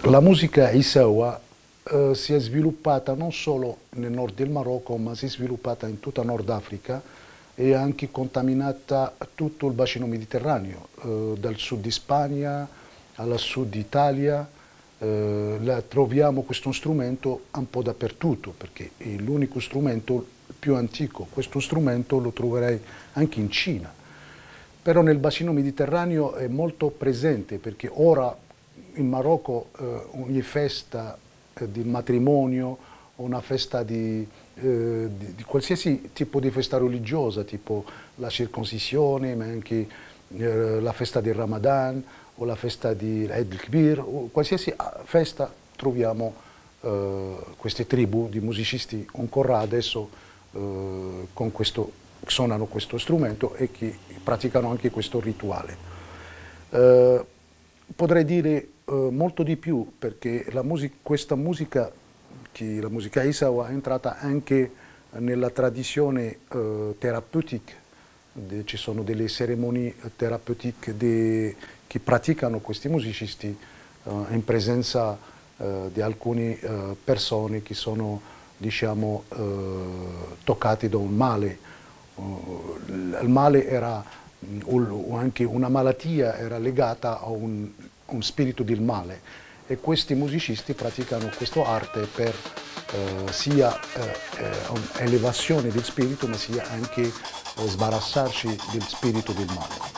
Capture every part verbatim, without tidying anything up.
La musica Isawa eh, si è sviluppata non solo nel nord del Marocco, ma si è sviluppata in tutta Nord Africa e ha anche contaminata tutto il bacino mediterraneo, eh, dal sud di Spagna al sud Italia. Eh, la, troviamo questo strumento un po' dappertutto, perché è l'unico strumento più antico. Questo strumento lo troverei anche in Cina. Però nel bacino mediterraneo è molto presente, perché ora in Marocco eh, ogni festa eh, di matrimonio, una festa di, eh, di, di qualsiasi tipo di festa religiosa, tipo la circoncisione, ma anche eh, la festa del Ramadan o la festa di Eid al-Kbir, o qualsiasi festa troviamo eh, queste tribù di musicisti ancora adesso eh, con questo, suonano questo strumento e che praticano anche questo rituale. Eh, potrei dire eh, molto di più, perché la music questa musica, che la musica Isawa, è entrata anche nella tradizione eh, terapeutica. De, ci sono delle cerimonie terapeutiche de, che praticano questi musicisti eh, in presenza eh, di alcune eh, persone che sono, diciamo, eh, toccate da un male. Uh, il male era, o anche una malattia era legata a un, un spirito del male, e questi musicisti praticano questa arte per eh, sia eh, elevazione del spirito, ma sia anche eh, sbarazzarci del spirito del male.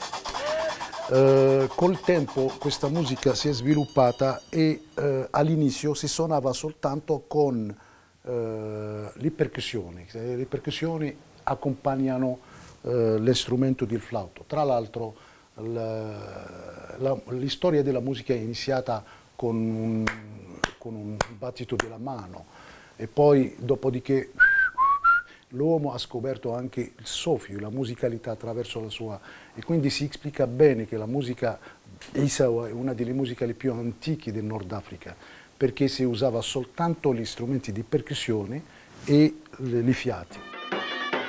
Uh, col tempo questa musica si è sviluppata e uh, all'inizio si suonava soltanto con uh, le percussioni. Le percussioni accompagnano uh, l'istrumento del flauto. Tra l'altro l'istoria della musica è iniziata con un, con un battito della mano, e poi dopodiché l'uomo ha scoperto anche il soffio, la musicalità attraverso la sua, e quindi si explica bene che la musica Isawa è una delle musiche più antiche del Nord Africa, perché si usava soltanto gli strumenti di percussione e i fiati.